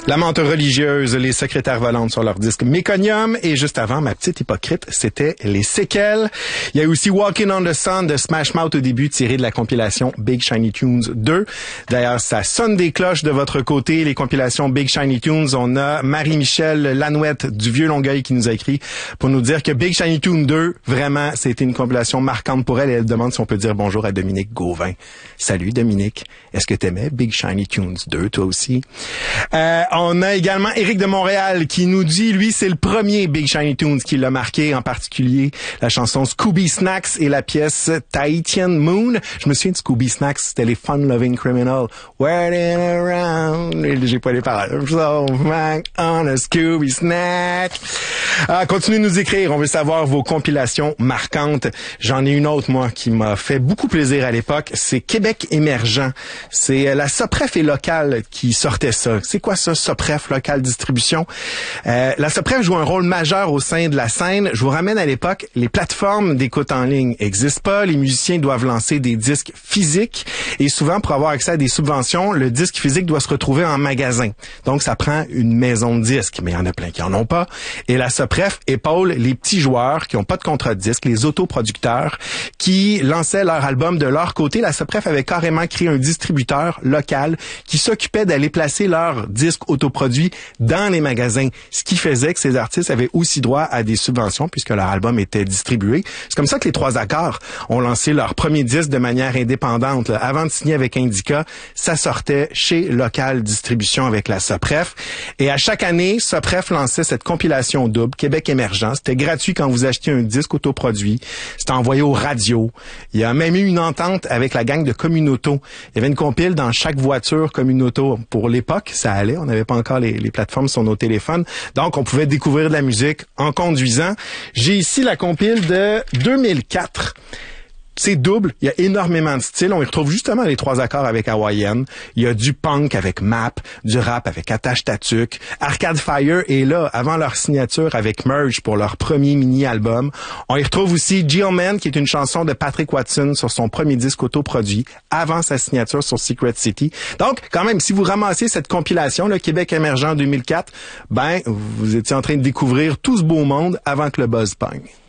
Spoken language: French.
La menthe religieuse, les secrétaires volantes sur leur disque Méconium. Et juste avant, ma petite hypocrite, c'était Les Séquelles. Il y a aussi Walking on the Sun de Smash Mouth au début, tiré de la compilation Big Shiny Tunes 2. D'ailleurs, ça sonne des cloches de votre côté, les compilations Big Shiny Tunes. On a Marie-Michel Lanouette du Vieux-Longueuil qui nous a écrit pour nous dire que Big Shiny Tunes 2, vraiment, c'était une compilation marquante pour elle. Et elle demande si on peut dire bonjour à Dominique Gauvin. Salut Dominique. Est-ce que t'aimais Big Shiny Tunes 2, toi aussi? On a également Éric de Montréal qui nous dit, lui, c'est le premier Big Shiny Tunes qui l'a marqué, en particulier la chanson Scooby Snacks et la pièce Tahitian Moon. Je me souviens de Scooby Snacks, c'était les Fun Loving Criminal. Waiting around, j'ai pas les paroles. So back on a Scooby Snack. Continuez de nous écrire, on veut savoir vos compilations marquantes. J'en ai une autre, moi, qui m'a fait beaucoup plaisir à l'époque, c'est Québec émergent. C'est la Sopref et Local qui sortait ça. C'est quoi ça, Sopref, Local Distribution? La Sopref joue un rôle majeur au sein de la scène. Je vous ramène à l'époque, les plateformes d'écoute en ligne n'existent pas. Les musiciens doivent lancer des disques physiques et souvent, pour avoir accès à des subventions, le disque physique doit se retrouver en magasin. Donc, ça prend une maison de disques, mais il y en a plein qui en ont pas. Et la Sopref épaule les petits joueurs qui ont pas de contrat de disque, les autoproducteurs qui lançaient leur album de leur côté. La Sopref avait carrément créé un distributeur local qui s'occupait d'aller placer leurs disques autoproduits dans les magasins, ce qui faisait que ces artistes avaient aussi droit à des subventions puisque leur album était distribué. C'est comme ça que les Trois Accords ont lancé leur premier disque de manière indépendante. Avant de signer avec Indica, ça sortait chez Local Distribution avec la Sopref. Et à chaque année, Sopref lançait cette compilation double, Québec émergent. C'était gratuit quand vous achetiez un disque autoproduit. C'était envoyé aux radios. Il y a même eu une entente avec la gang de Communauto. Il y avait une compile dans chaque voiture Communauto. Pour l'époque, ça allait. On n'avait pas encore les plateformes sur nos téléphones. Donc, on pouvait découvrir de la musique en conduisant. J'ai ici la compile de 2004. C'est double, il y a énormément de styles. On y retrouve justement les Trois Accords avec Hawaiian. Il y a du punk avec Map, du rap avec Attache Tatuc. Arcade Fire est là avant leur signature avec Merge pour leur premier mini-album. On y retrouve aussi Geoman, qui est une chanson de Patrick Watson sur son premier disque autoproduit avant sa signature sur Secret City. Donc, quand même, si vous ramassez cette compilation, le Québec émergent 2004, ben, vous étiez en train de découvrir tout ce beau monde avant que le buzz pogne.